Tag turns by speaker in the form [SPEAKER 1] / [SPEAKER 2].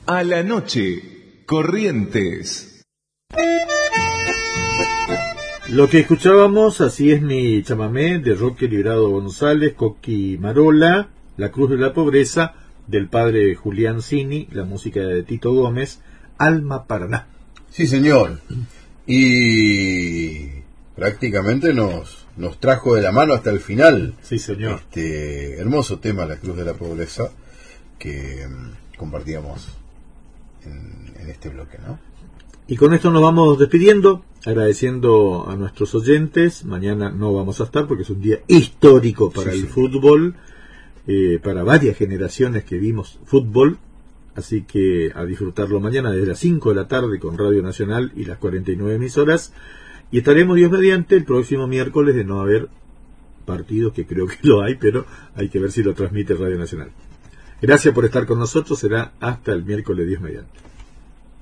[SPEAKER 1] A la noche, Corrientes.
[SPEAKER 2] Lo que escuchábamos, Así es mi chamamé, de Roque Librado González, Coqui Marola, La Cruz de la Pobreza, del padre Julián Cini, la música de Tito Gómez, Alma Paraná.
[SPEAKER 3] Sí, señor. Y prácticamente nos trajo de la mano hasta el final.
[SPEAKER 2] Sí, señor.
[SPEAKER 3] Este hermoso tema, La Cruz de la Pobreza, que compartíamos en este bloque, ¿no?
[SPEAKER 2] Y con esto nos vamos despidiendo, agradeciendo a nuestros oyentes. Mañana no vamos a estar porque es un día histórico para el fútbol, para varias generaciones que vimos fútbol. Así que a disfrutarlo mañana desde las 5 de la tarde con Radio Nacional y las 49 emisoras. Y estaremos, Dios mediante, el próximo miércoles, de no haber partidos, que creo que lo hay, pero hay que ver si lo transmite Radio Nacional. Gracias por estar con nosotros, será hasta el miércoles, Dios mediante.